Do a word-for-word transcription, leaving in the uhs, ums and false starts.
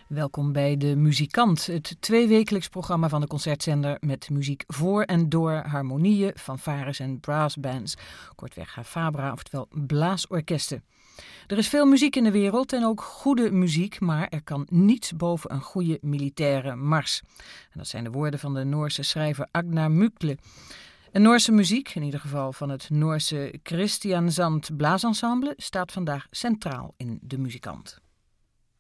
Welkom bij De Muzikant, het tweewekelijks programma van de concertzender met muziek voor en door harmonieën, fanfares en brassbands, kortweg Hafabra, oftewel blaasorkesten. Er is veel muziek in de wereld en ook goede muziek, maar er kan niets boven een goede militaire mars. En dat zijn de woorden van de Noorse schrijver Agnar Mykle. Een Noorse muziek, in ieder geval van het Noorse Kristiansand Blaasensemble, staat vandaag centraal in De Muzikant.